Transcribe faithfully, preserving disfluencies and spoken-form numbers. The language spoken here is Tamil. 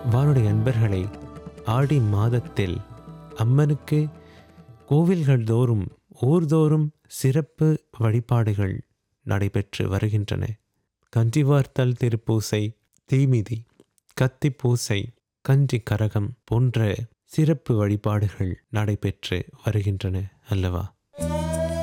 வானுடைய அன்பர்களை, ஆடி மாதத்தில் அம்மனுக்கு கோவில்கள் தோறும் ஊர்தோறும் சிறப்பு வழிபாடுகள் நடைபெற்று வருகின்றன. கஞ்சிவார்த்தல் திருப்பூசை, தீமிதி, கத்திப்பூசை, கஞ்சி கரகம் போன்ற சிறப்பு வழிபாடுகள் நடைபெற்று வருகின்றன அல்லவா?